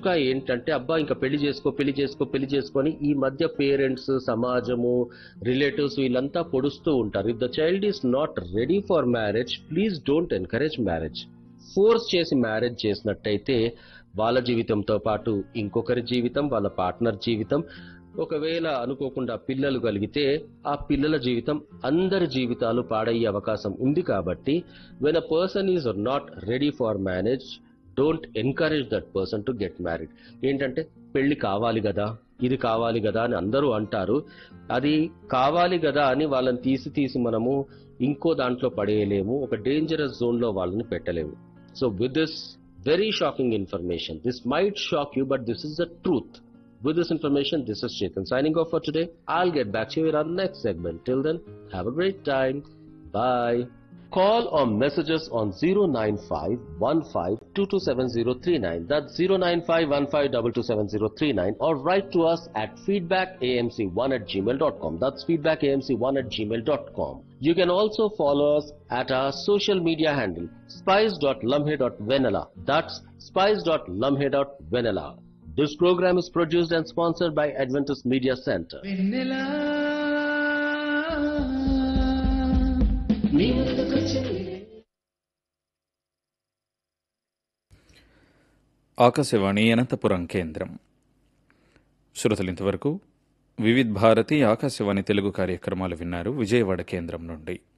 ఇంకా ఏంటంటే అబ్బా ఇంకా పెళ్లి చేసుకో పెళ్లి చేసుకో పెళ్లి చేసుకొని ఈ మధ్య పేరెంట్స్, సమాజము, రిలేటివ్స్ వీళ్ళంతా పొడుస్తూ ఉంటారు. If the child is not ready for marriage, please don't encourage marriage. Force చేసి మ్యారేజ్ చేసినట్టయితే వాళ్ళ జీవితంతో పాటు ఇంకొకరి జీవితం, వాళ్ళ పార్ట్నర్ జీవితం, ఒకవేళ అనుకోకుండా పిల్లలు కలిగితే ఆ పిల్లల జీవితం, అందరి జీవితాలు పాడయ్యే అవకాశం ఉంది. కాబట్టి when a person is not ready for marriage, don't encourage that person to get married. ఏంటంటే పెళ్లి కావాలి కదా, ఇది కావాలి కదా అని అందరూ అంటారు. అది కావాలి కదా అని వాళ్ళని తీసి తీసి మనము ఇంకో దాంట్లో పడేయలేము, ఒక డేంజరస్ జోన్ లో వాళ్ళని పెట్టలేము. So with this very shocking information, this might shock you, but this is the truth. With this information, this is Chetan signing off for today. I'll get back to you in our next segment. Till then, have a great time. Bye. Call or messages on 09515227039. That's 09515227039, or write to us at feedbackamc1@gmail.com. That's feedbackamc1@gmail.com. You can also follow us at our social media handle spice.lumhe.vanilla. That's spice.lumhe.vanilla. This program is produced and sponsored by Adventist Media Center. Akashvani Anantapuram కేంద్రం. శ్రోతలు ఇంతవరకు వివిధ్ భారతి ఆకాశవాణి తెలుగు కార్యక్రమాలు విన్నారు విజయవాడ కేంద్రం నుండి.